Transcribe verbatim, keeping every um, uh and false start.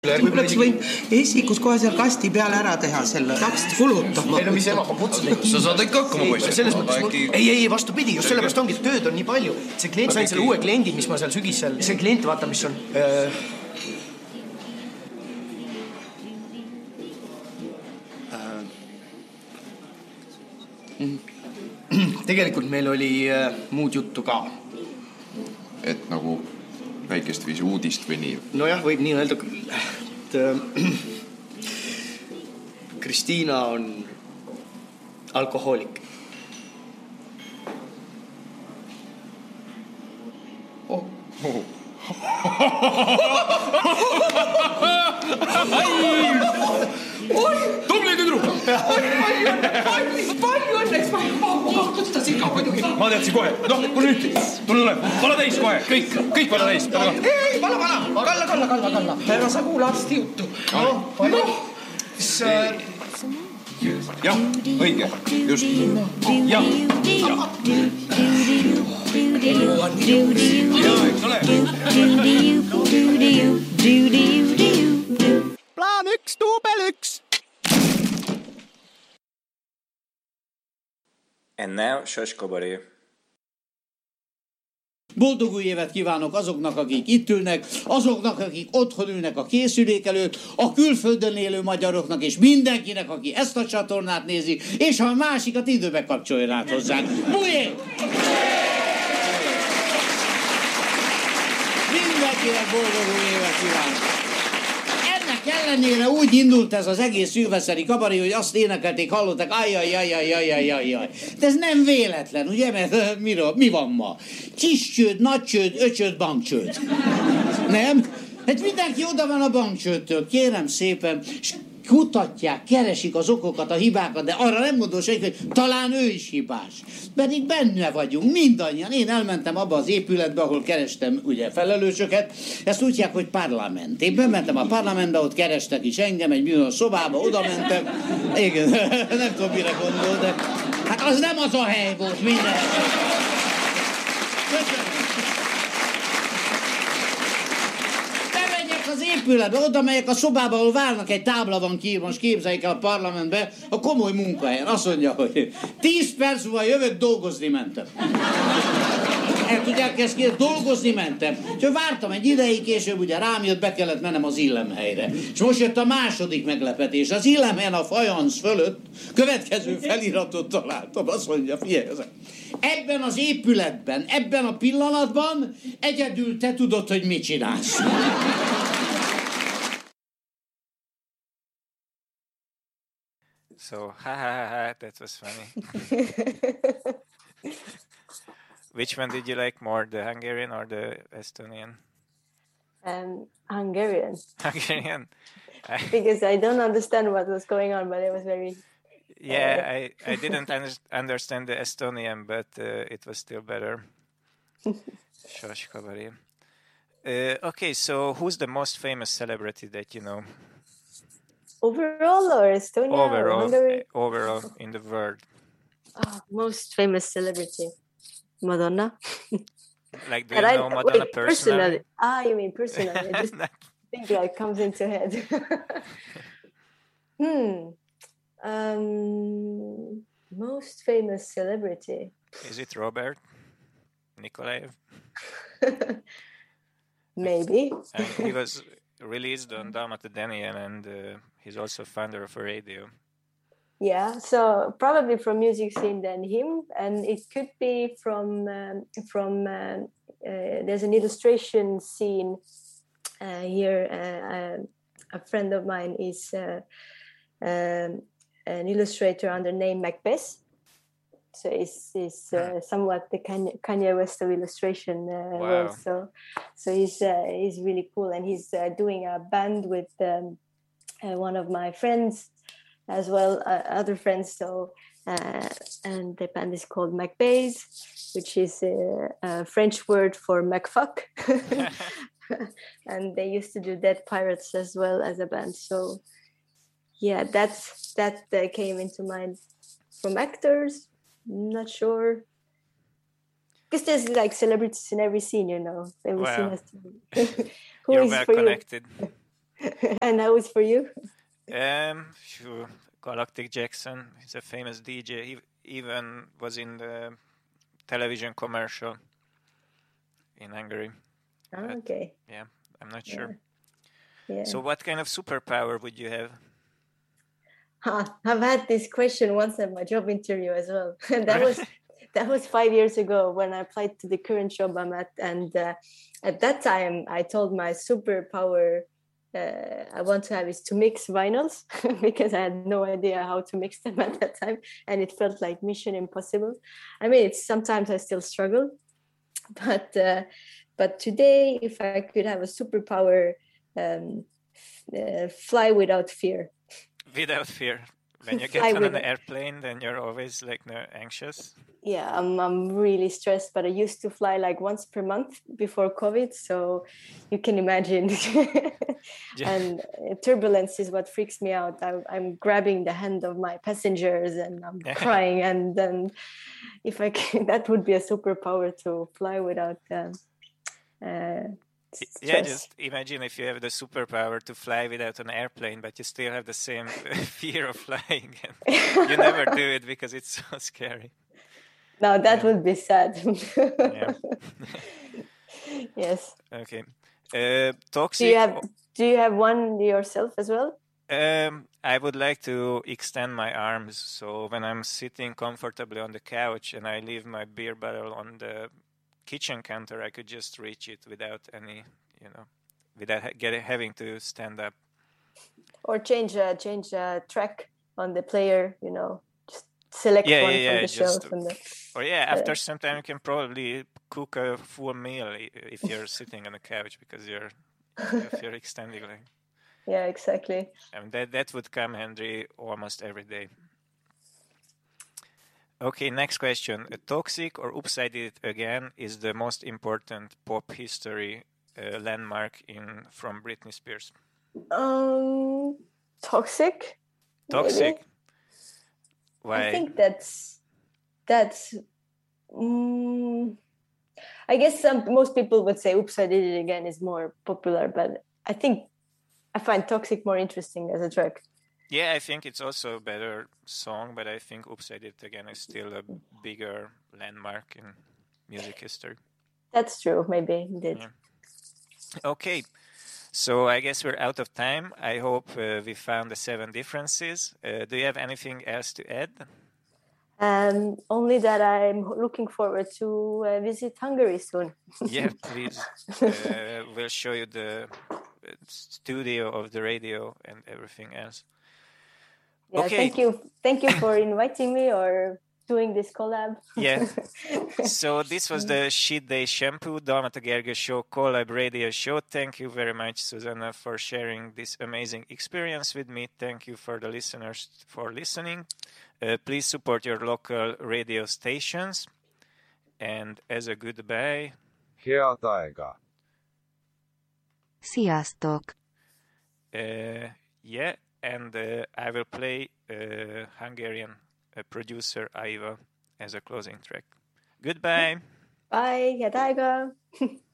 Võib-olla kas võib esikus kohe seal kasti peale ära teha selle takst kulutama. Ei no mis ema, ma kutsun neid. Sa saad ikka hakkama poiss. Selles mõttes mul... Ei, ei, vastupidi, just sellepärast ongi, et tööd on nii palju. See klient, sain selle uue kliendi, mis ma seal sügisel... See klient, vaata, mis on... Tegelikult meil oli muud juttu ka. Et nagu väikest viisi uudist või nii? Nojah, võib nii öelda küll. Kristiina on alkohoolik. Oh. Oh. Tubli tüdruk! Palju õnneks, kuidas ta siin ka muidugi? Ma teadsin kohe. Noh, kuule nüüd. Tule ole. Vala täis kohe. Kõik, kõik vala täis. Ei, vala, vala. Kalla, kalla, kalla, kalla. Ära sa kuule arsti juttu. Palju? Jah, õige. Just. Jah. Jah, eks ole. Plaan üks, duubel üks. And now, Sas Kabaré. Boldog új évet kívánok azoknak, akik itt ülnek, azoknak, akik otthon ülnek a készülék előtt, a külföldön élő magyaroknak és mindenkinek, aki ezt a csatornát nézi, és ha a másikat időbe kapcsoljon át hozzánk. Bujé! Mindenkinek boldog új évet kívánok! Ennek ellenére úgy indult ez az egész szilveszteri kabaré, hogy azt énekelték, hallották, ajjajjajjajjajjajjaj. De ez nem véletlen, ugye? Mert miről, mi van ma? Kiscsőd, nagycsőd, öcsőd, bankcsőd. Nem? Hát mindenki oda van a bankcsődtől, kérem szépen, és kutatják, keresik az okokat, a hibákat, de arra nem gondol senki, hogy talán ő is hibás. Pedig benne vagyunk, mindannyian. Én elmentem abba az épületbe, ahol kerestem ugye felelősöket. Ezt úgy hívják, hogy parlament. Én bementem a parlamentbe, ott kerestek is engem, egy bizonyos szobába, oda mentem. Igen, nem tudom, mire gondol, de hát az nem az a hely volt, minden. Köszönöm. Az épületbe, oda megyek a szobába, ahol várnak, egy tábla van ki, most képzeljék el a parlamentbe, a komoly munkahelyen. Azt mondja, hogy tíz perc múlva jövök, dolgozni mentem. El tudják ezt ki, dolgozni mentem. Csak vártam egy ideig, később ugye rám jött, be kellett mennem az illemhelyre. És most jött a második meglepetés. Az illemhelyen a fajansz fölött következő feliratot találtam. Azt mondja, figyelj, ebben az épületben, ebben a pillanatban egyedül te tudod, hogy mit csinálsz. So, ha ha ha ha, that was funny. Which one did you like more, the Hungarian or the Estonian? Um, Hungarian. Hungarian? Because I don't understand what was going on, but it was very... Yeah, uh, I, I didn't un- understand the Estonian, but uh, it was still better. Sas Kabaré. Uh, okay, so who's the most famous celebrity that you know? Overall or Estonia? Overall, or overall in the world. Oh, most famous celebrity. Madonna. Like, do you know I, Madonna wait, personally? personally? Ah, you mean personally. I just think like comes into head. hmm. Um, most famous celebrity. Is it Robert Nikolaev? Maybe. And he was released on Dalmata Daniel, and uh, he's also founder of a radio. Yeah, so probably from music scene than him, and it could be from um, from uh, uh, there's an illustration scene uh, here. Uh, uh, a friend of mine is uh, um, an illustrator under name Macbeth. So it's, it's uh, somewhat the Kanye, Kanye West of illustration uh, wow. world. So, so he's uh, he's really cool, and he's uh, doing a band with um, uh, one of my friends, as well uh, other friends. So, uh, and the band is called Macbeth, which is a, a French word for Macfuck. And they used to do Dead Pirates as well as a band. So, yeah, that's that uh, came into mind from actors. Not sure, because there's like celebrities in every scene, you know. Every wow. scene has to be. Who You're is well for connected. You? And how is for you? Um, sure. Galactic Jackson. He's a famous D J. He even was in the television commercial in Hungary. Oh, But, okay. yeah, I'm not sure. Yeah. So what kind of superpower would you have? Huh, I've had this question once at my job interview as well. And that was that was five years ago when I applied to the current job I'm at. And uh, at that time, I told my superpower uh, I want to have is to mix vinyls because I had no idea how to mix them at that time. And it felt like mission impossible. I mean, it's sometimes I still struggle. But, uh, but today, if I could have a superpower, um, uh, fly without fear. Without fear. When you get Fly on an with- airplane, then you're always like no, anxious. Yeah, I'm I'm really stressed, but I used to fly like once per month before COVID, so you can imagine. And uh, turbulence is what freaks me out. I, I'm grabbing the hand of my passengers and I'm crying, and then if I can, that would be a superpower to fly without. Um, uh, stress. Yeah, just imagine if you have the superpower to fly without an airplane, but you still have the same fear of flying. And you never do it because it's so scary. No, that Yeah. would be sad. Yeah. Yes. Okay. Uh, toxic. Do you have Do you have one yourself as well? Um, I would like to extend my arms, so when I'm sitting comfortably on the couch and I leave my beer bottle on the kitchen counter, I could just reach it without any, you know, without ha- get, having to stand up. Or change uh, change uh, track on the player, you know, just select Yeah, one yeah, from yeah, the just- shelf. And the, Or yeah, after some time you can probably cook a full meal i- if you're sitting on the couch because you're if you're extending. Like, yeah, exactly. I mean, that that would come handy almost every day. Okay, next question. Uh, Toxic or Upside It Again is the most important pop history uh, landmark in from Britney Spears. Um, toxic. Toxic. maybe? Why? I think that's that's. Mm, I guess some most people would say "Oops, I Did It Again" is more popular, but I think I find "Toxic" more interesting as a track. Yeah, I think it's also a better song, but I think Upside It Again is still a bigger landmark in music history. That's true. Maybe indeed. Yeah. Okay, so I guess we're out of time. I hope uh, we found the seven differences. Uh, do you have anything else to add? Um, only that I'm looking forward to uh, visit Hungary soon. Yeah, please. Uh, we'll show you the uh, studio of the radio and everything else. Yeah, Okay. thank you, thank you for inviting me or doing this collab. Yeah. So this was the Shit Day Shampoo, Dalmata Gergő Show collab radio show. Thank you very much, Susanna, for sharing this amazing experience with me. Thank you for the listeners for listening. Uh, please support your local radio stations. And as a goodbye, Heataega. Sziasztok! uh, yeah, and uh, I will play uh, Hungarian uh, producer Aiva as a closing track. Goodbye. Bye, Jadaiga.